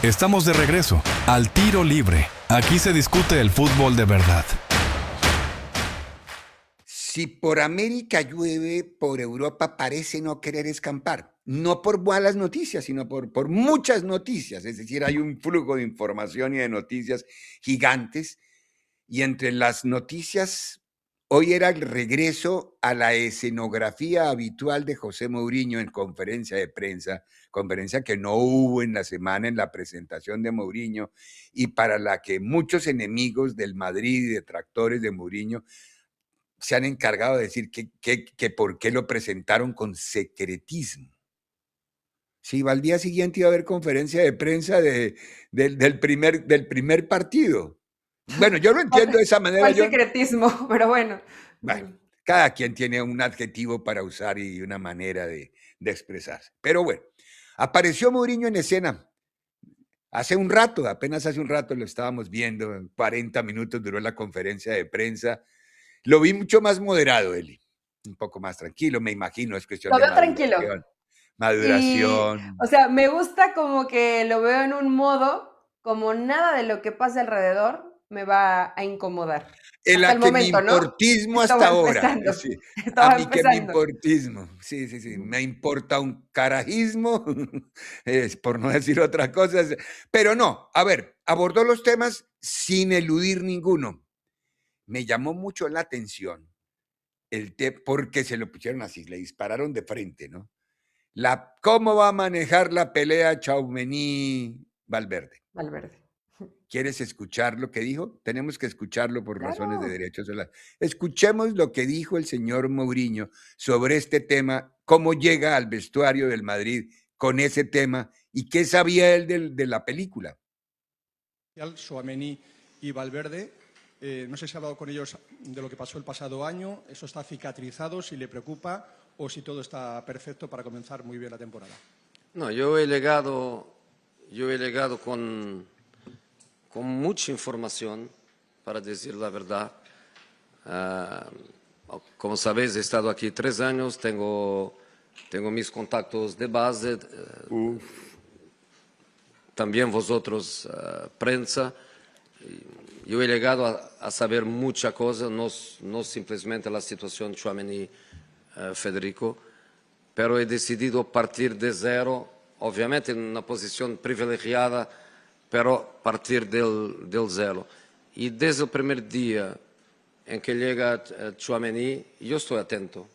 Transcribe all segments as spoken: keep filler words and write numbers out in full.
Estamos de regreso al Tiro Libre. Aquí se discute el fútbol de verdad. Si por América llueve, por Europa parece no querer escampar. No por malas noticias, sino por, por muchas noticias. Es decir, hay un flujo de información y de noticias gigantes. Y entre las noticias, hoy era el regreso a la escenografía habitual de José Mourinho en conferencia de prensa, conferencia que no hubo en la semana en la presentación de Mourinho y para la que muchos enemigos del Madrid y detractores de Mourinho se han encargado de decir que, que, que por qué lo presentaron con secretismo. Si iba al día siguiente iba a haber conferencia de prensa de, de, del, primer, del primer partido. Bueno, yo lo entiendo de esa manera. ¿Cuál yo, secretismo? Pero bueno. Bueno, cada quien tiene un adjetivo para usar y una manera de, de expresarse. Pero bueno, apareció Mourinho en escena. Hace un rato, apenas hace un rato lo estábamos viendo, en cuarenta minutos duró la conferencia de prensa. Lo vi mucho más moderado, Eli, un poco más tranquilo, me imagino, es cuestión Lo de veo tranquilo. maduración. Maduración. Y, o sea, me gusta como que lo veo en un modo, como nada de lo que pase alrededor me va a incomodar. El Hasta el momento, ¿no? importismo hasta Estaba ahora. empezando. Sí. Estaba A mí que me empezando. importismo. Sí, sí, sí. Me importa un carajismo, es por no decir otra cosa. Pero no, a ver, abordó los temas sin eludir ninguno. Me llamó mucho la atención el te porque se lo pusieron así, le dispararon de frente, ¿no? La, ¿Cómo va a manejar la pelea Tchouaméni-Valverde? Valverde. ¿Quieres escuchar lo que dijo? Tenemos que escucharlo por Claro. razones de derechos. Escuchemos lo que dijo el señor Mourinho sobre este tema, cómo llega al vestuario del Madrid con ese tema y qué sabía él de, de la película. Tchouaméni y Valverde, eh, no sé si ha hablado con ellos de lo que pasó el pasado año, eso está cicatrizado, si le preocupa o si todo está perfecto para comenzar muy bien la temporada. No, yo he llegado, yo he llegado con, con mucha información, para decir la verdad. Uh, como sabéis, he estado aquí tres años, tengo, tengo mis contactos de base, uh, también vosotros, uh, prensa. Yo he llegado a, a saber mucha cosa, no, no simplemente la situación Tchouaméni-Federico, pero he decidido partir de cero, obviamente en una posición privilegiada, pero partir del, del cero. Y desde el primer día en que llega Tchouaméni, yo estoy atento.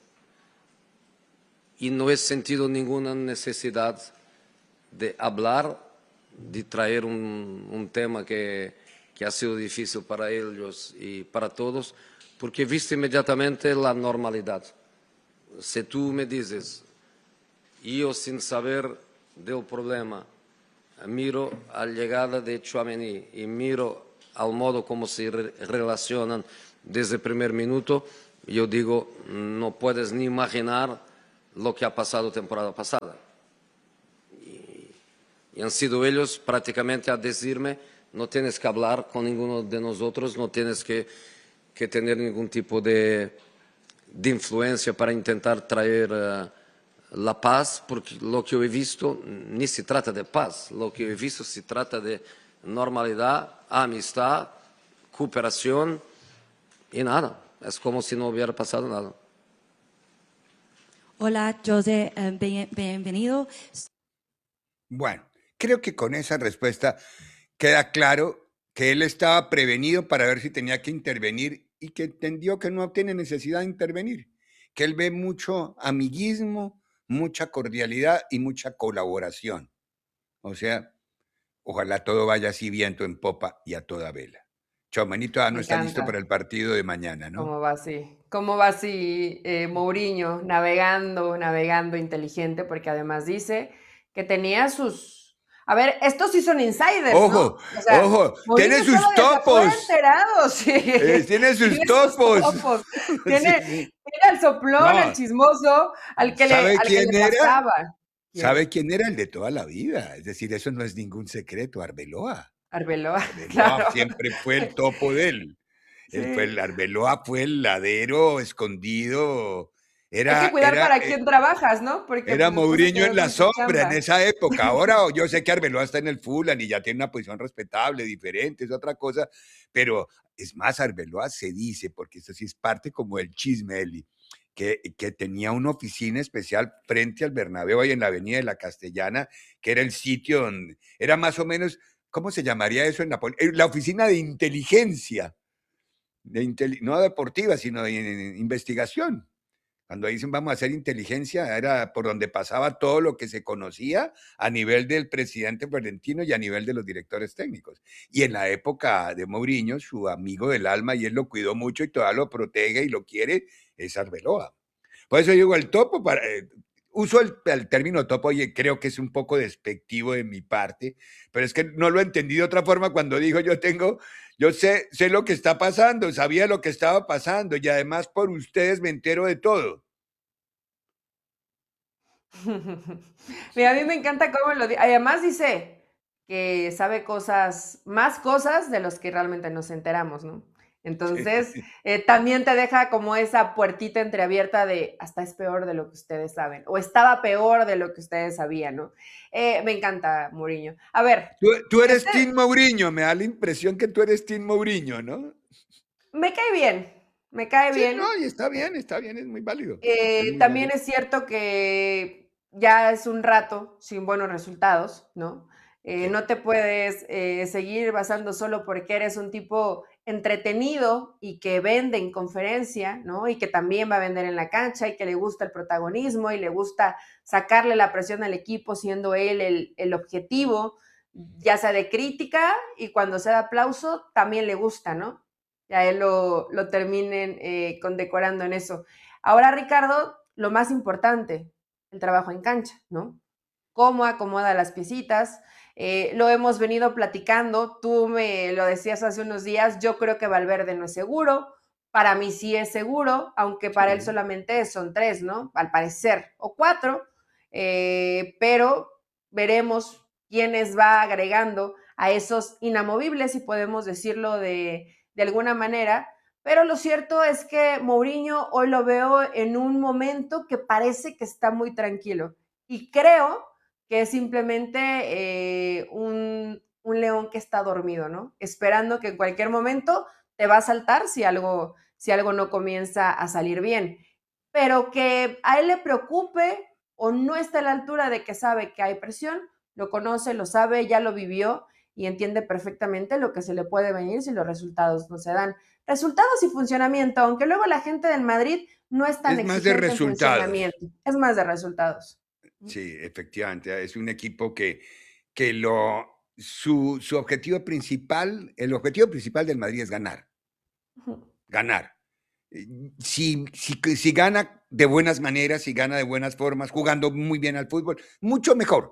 Y no he sentido ninguna necesidad de hablar, de traer un, un tema que, que ha sido difícil para ellos y para todos, porque he visto inmediatamente la normalidad. Si tú me dices, yo sin saber del problema, miro a la llegada de Tchouaméni y miro al modo como se re relacionan desde el primer minuto, yo digo, no puedes ni imaginar lo que ha pasado temporada pasada. Y, y han sido ellos prácticamente a decirme, no tienes que hablar con ninguno de nosotros, no tienes que, que tener ningún tipo de, de influencia para intentar traer uh, la paz, porque lo que yo he visto ni se trata de paz, lo que yo he visto se trata de normalidad, amistad, cooperación y nada, es como si no hubiera pasado nada. Hola, José, eh, bien, bienvenido. Bueno, creo que con esa respuesta queda claro que él estaba prevenido para ver si tenía que intervenir y que entendió que no tiene necesidad de intervenir, que él ve mucho amiguismo, mucha cordialidad y mucha colaboración. O sea, ojalá todo vaya así viento en popa y a toda vela. Tchouaméni todavía no está listo para el partido de mañana, ¿no? ¿Cómo va así? ¿Cómo va así eh, Mourinho navegando, navegando inteligente? Porque además dice que tenía sus... A ver, estos sí son insiders, ojo, ¿no? O sea, ojo, Mourinho tiene sus estaba desde afuera topos. enterado, sí. Eh, tiene sus tiene topos. Sus topos. Tiene, Sí, sí. tiene al soplón, No. al chismoso, al que le, ¿Sabe al quién que le era? pasaba. ¿Sabe quién era? El de toda la vida. Es decir, eso no es ningún secreto, Arbeloa. Arbeloa, Arbeloa claro. siempre fue el topo de él. Sí. Él fue el Arbeloa fue el ladero escondido Hay que Era, cuidar era, para eh, quién trabajas, ¿no? Porque era pues después se Mourinho quedó en la sin su sombra en chamba. esa época. Ahora yo sé que Arbeloa está en el Fulham y ya tiene una posición respetable, diferente, es otra cosa, pero es más, Arbeloa se dice, porque esto sí es parte como del chisme, Eli, que, que tenía una oficina especial frente al Bernabéu y en la Avenida de la Castellana, que era el sitio donde, era más o menos, ¿cómo se llamaría eso en Napoli? La oficina de inteligencia, de intel, no deportiva, sino de investigación. Cuando dicen vamos a hacer inteligencia, era por donde pasaba todo lo que se conocía a nivel del presidente Florentino y a nivel de los directores técnicos. Y en la época de Mourinho, su amigo del alma, y él lo cuidó mucho y todavía lo protege y lo quiere, es Arbeloa. Por eso digo, el topo, para, eh, uso el, el término topo, oye, creo que es un poco despectivo de mi parte, pero es que no lo entendí de otra forma cuando dijo yo tengo, yo sé, sé lo que está pasando, sabía lo que estaba pasando y además por ustedes me entero de todo. Mira, a mí me encanta cómo lo dice. Además dice que sabe cosas, más cosas de los que realmente nos enteramos, ¿no? Entonces, eh, también te deja como esa puertita entreabierta de hasta es peor de lo que ustedes saben, o estaba peor de lo que ustedes sabían, ¿no? Eh, me encanta Mourinho. A ver, Tú, tú eres este, Team Mourinho, me da la impresión que tú eres Team Mourinho, ¿no? me cae bien, me cae Sí, no, bien. y está bien, está bien, es muy válido. Es Eh, muy también válido. es cierto que ya es un rato sin buenos resultados, ¿no? Eh, Sí. no te puedes eh, seguir basando solo porque eres un tipo entretenido y que vende en conferencia, ¿no? Y que también va a vender en la cancha y que le gusta el protagonismo y le gusta sacarle la presión al equipo siendo él el, el objetivo, ya sea de crítica y cuando se da aplauso también le gusta, ¿no? Ya él lo, lo terminen eh, condecorando en eso. Ahora, Ricardo, lo más importante, el trabajo en cancha, ¿no? Cómo acomoda las piecitas. Eh, lo hemos venido platicando, tú me lo decías hace unos días, yo creo que Valverde no es seguro, para mí sí es seguro, aunque para él Sí. solamente son tres, ¿no? Al parecer, o cuatro, eh, pero veremos quiénes va agregando a esos inamovibles, si podemos decirlo de, de alguna manera, pero lo cierto es que Mourinho hoy lo veo en un momento que parece que está muy tranquilo y creo que es simplemente eh, un, un, león que está dormido, ¿no? Esperando que en cualquier momento te va a saltar si algo, si algo no comienza a salir bien. Pero que a él le preocupe o no está a la altura de que sabe que hay presión, lo conoce, lo sabe, ya lo vivió y entiende perfectamente lo que se le puede venir si los resultados no se dan. Resultados y funcionamiento, aunque luego la gente del Madrid no es tan Es más de exigente en resultados. funcionamiento, es más de resultados. Sí, efectivamente, es un equipo que, que lo, su, su objetivo principal, el objetivo principal del Madrid es ganar, ganar. Eh, Si, si, si gana de buenas maneras, si gana de buenas formas, jugando muy bien al fútbol, mucho mejor.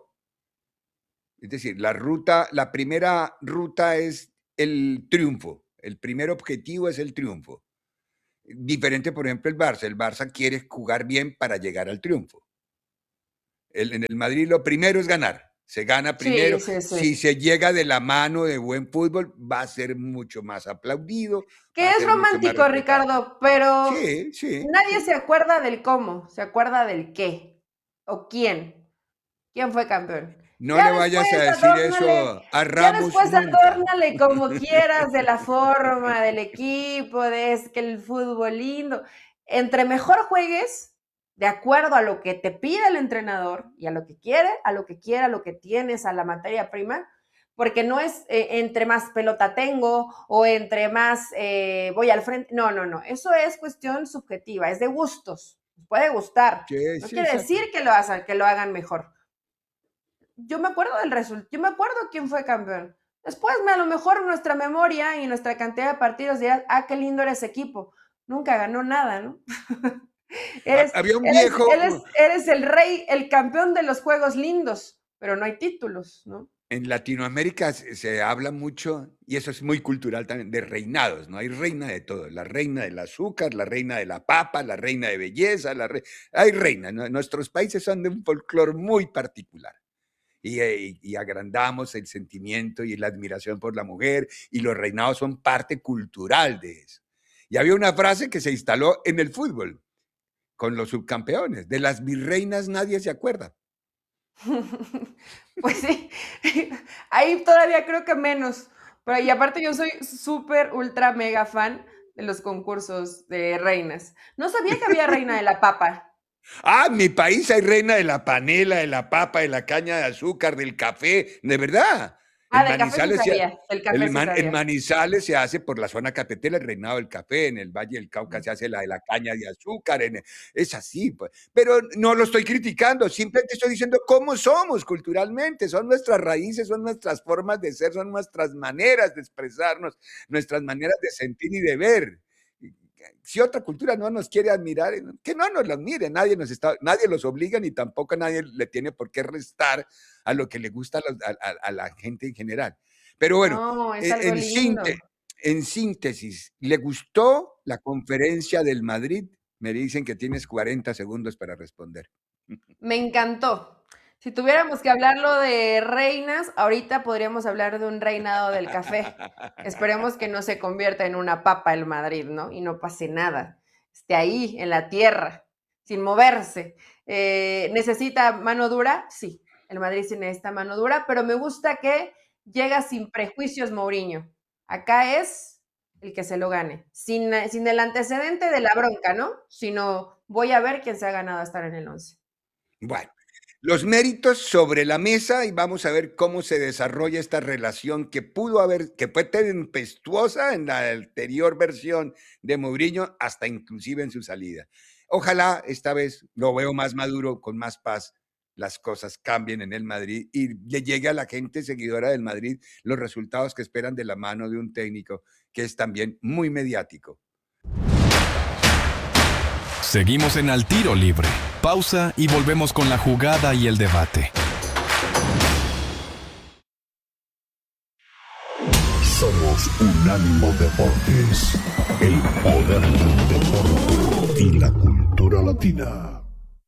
Es decir, la ruta, la primera ruta es el triunfo. El primer objetivo es el triunfo. Diferente, por ejemplo, el Barça. El Barça quiere jugar bien para llegar al triunfo. El, en el Madrid lo primero es ganar. Se gana Sí, primero. sí, Si sí. se llega de la mano de buen fútbol, va a ser mucho más aplaudido, va Que a es ser mucho más romántico, respetado. Ricardo, pero Sí, sí, nadie sí. se acuerda del cómo, se acuerda del qué o quién. ¿Quién fue campeón? No Ya le vayas a después decir adórnale, eso a ya Ramos después nunca. adórnale como quieras de la forma, del equipo, de es que el fútbol lindo. Entre mejor juegues, de acuerdo a lo que te pide el entrenador y a lo que quiere, a lo que quiera, a lo que tienes, a la materia prima, porque no es eh, entre más pelota tengo o entre más eh, voy al frente. No, no, no. Eso es cuestión subjetiva, es de gustos. Puede gustar. Sí, No sí, quiere decir exacto. que lo, hagan, que lo hagan mejor. Yo me acuerdo del resultado, yo me acuerdo quién fue campeón. Después, a lo mejor nuestra memoria y nuestra cantidad de partidos dirá, ah, qué lindo era ese equipo. Nunca ganó nada, ¿no? eres, Había un eres, viejo, eres, eres el rey, el campeón de los juegos lindos, pero no hay títulos, ¿no? en Latinoamérica se, se habla mucho, y eso es muy cultural también, de reinados, ¿no? Hay reina de todo, la reina del azúcar, la reina de la papa, la reina de belleza, la re... hay reina, ¿no? Nuestros países son de un folclore muy particular. Y, y, y agrandamos el sentimiento y la admiración por la mujer, y los reinados son parte cultural de eso. Y había una frase que se instaló en el fútbol, con los subcampeones. De las virreinas nadie se acuerda. Pues sí, ahí todavía creo que menos. Pero y aparte yo soy súper, ultra, mega fan de los concursos de reinas. No sabía que había reina de la papa. Ah, en mi país hay reina de la panela, de la papa, de la caña de azúcar, del café, de verdad. Ah, En del café sí Manizales, se, sabía, del café el sí man- en sabía. Manizales se hace por la zona cafetera el reinado del café, en el Valle del Cauca se hace la de la caña de azúcar, en- es así, pues. Pero no lo estoy criticando, simplemente estoy diciendo cómo somos culturalmente, son nuestras raíces, son nuestras formas de ser, son nuestras maneras de expresarnos, nuestras maneras de sentir y de ver. Si otra cultura no nos quiere admirar, que no nos lo admire, nadie, nos está, nadie los obliga ni tampoco a nadie le tiene por qué restar a lo que le gusta a, los, a, a, a la gente en general. Pero bueno, No, es en, algo en, lindo. síntese, en síntesis, ¿le gustó la conferencia del Madrid? Me dicen que tienes cuarenta segundos para responder. Me encantó. Si tuviéramos que hablarlo de reinas, ahorita podríamos hablar de un reinado del café. Esperemos que no se convierta en una papa el Madrid, ¿no? Y no pase nada. Esté ahí, en la tierra, sin moverse. Eh, ¿Necesita mano dura? Sí, el Madrid sí necesita mano dura, pero me gusta que llega sin prejuicios Mourinho. Acá es el que se lo gane, sin, sin el antecedente de la bronca, ¿no? Sino voy a ver quién se ha ganado a estar en el once. Bueno, los méritos sobre la mesa y vamos a ver cómo se desarrolla esta relación que pudo haber, que fue tempestuosa en la anterior versión de Mourinho, hasta inclusive en su salida. Ojalá esta vez lo veo más maduro, con más paz, las cosas cambien en el Madrid y le llegue a la gente seguidora del Madrid los resultados que esperan de la mano de un técnico que es también muy mediático. Seguimos en Al Tiro Libre. Pausa y volvemos con la jugada y el debate. Somos Unánimo Deportes, el poder del deporte y la cultura latina.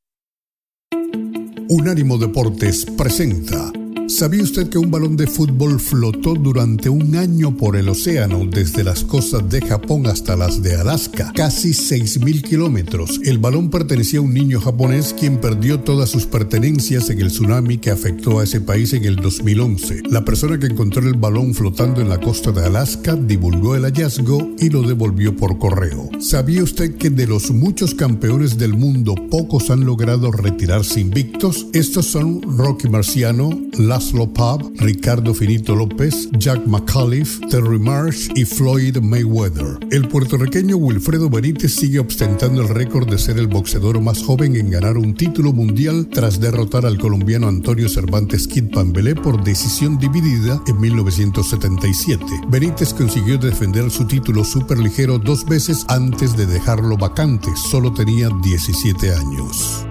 Unánimo Deportes presenta. ¿Sabía usted que un balón de fútbol flotó durante un año por el océano desde las costas de Japón hasta las de Alaska? Casi seis mil kilómetros. El balón pertenecía a un niño japonés quien perdió todas sus pertenencias en el tsunami que afectó a ese país en el dos mil once. La persona que encontró el balón flotando en la costa de Alaska divulgó el hallazgo y lo devolvió por correo. ¿Sabía usted que de los muchos campeones del mundo pocos han logrado retirarse invictos? Estos son Rocky Marciano, Laszlo Pav, Ricardo Finito López, Jack McAuliffe, Terry Marsh y Floyd Mayweather. El puertorriqueño Wilfredo Benítez sigue ostentando el récord de ser el boxeador más joven en ganar un título mundial tras derrotar al colombiano Antonio Cervantes Kid Pambelé por decisión dividida en mil novecientos setenta y siete. Benítez consiguió defender su título superligero dos veces antes de dejarlo vacante. Solo tenía diecisiete años.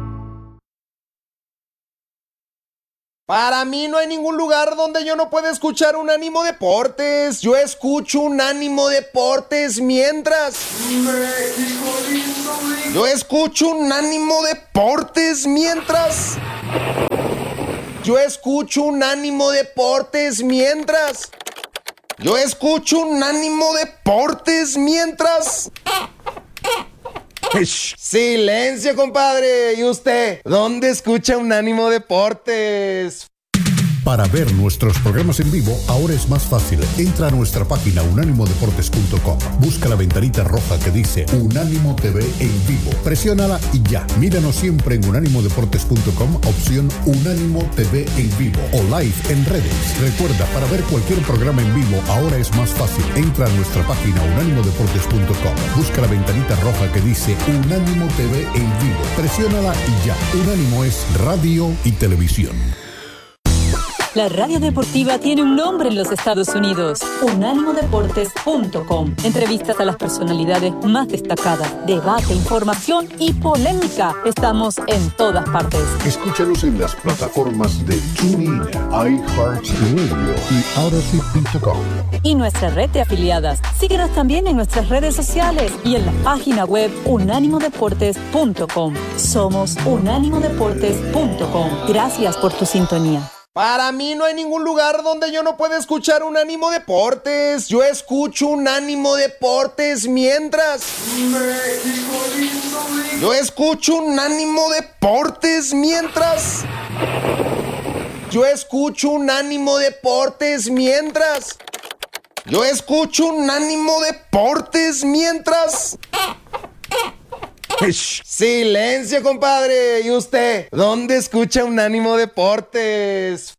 Para mí no hay ningún lugar donde yo no pueda escuchar Unánimo Deportes. Yo escucho Unánimo Deportes mientras... Yo escucho Unánimo Deportes mientras... Yo escucho Unánimo Deportes mientras... Yo escucho Unánimo Deportes mientras... Silencio, compadre. ¿Y usted? ¿Dónde escucha Unánimo Deportes? Para ver nuestros programas en vivo, ahora es más fácil. Entra a nuestra página unánimo deportes punto com. Busca la ventanita roja que dice Unánimo T V en vivo. Presiónala y ya. Míranos siempre en unánimo deportes punto com, opción Unánimo T V en vivo o live en redes. Recuerda, para ver cualquier programa en vivo, ahora es más fácil. Entra a nuestra página unánimo deportes punto com. Busca la ventanita roja que dice Unánimo T V en vivo. Presiónala y ya. Unánimo es radio y televisión. La radio deportiva tiene un nombre en los Estados Unidos. unánimo deportes punto com. Entrevistas a las personalidades más destacadas, debate, información y polémica. Estamos en todas partes. Escúchanos en las plataformas de TuneIn, iHeartRadio y Odyssey punto com. Y nuestra red de afiliadas. Síguenos también en nuestras redes sociales y en la página web unánimo deportes punto com. Somos unánimo deportes punto com. Gracias por tu sintonía. Para mí no hay ningún lugar donde yo no pueda escuchar Unánimo Deportes. Yo escucho Unánimo Deportes mientras... México lindo, Yo escucho Unánimo Deportes mientras... Yo escucho Unánimo Deportes mientras... Yo escucho Unánimo Deportes mientras... Shh, silencio, compadre. ¿Y usted? ¿Dónde escucha Unánimo Deportes?